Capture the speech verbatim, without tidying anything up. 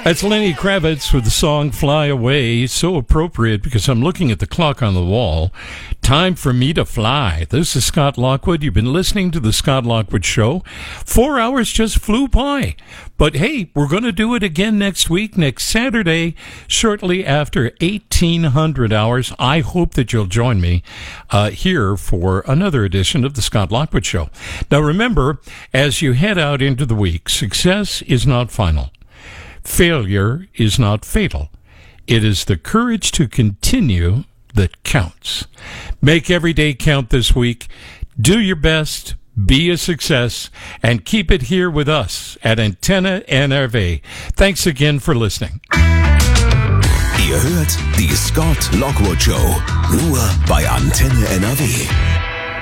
That's Lenny Kravitz with the song Fly Away. So appropriate because I'm looking at the clock on the wall. Time for me to fly. This is Scott Lockwood. You've been listening to the Scott Lockwood Show. Four hours just flew by. But hey, we're going to do it again next week, next Saturday, shortly after eighteen hundred hours. I hope that you'll join me uh, here for another edition of the Scott Lockwood Show. Now remember, as you head out into the week, success is not final. Failure is not fatal. It is the courage to continue that counts. Make every day count this week. Do your best. Be a success. And keep it here with us at Antenne N R W. Thanks again for listening. Ihr hört die Scott Lockwood Show. Nur bei Antenne N R W.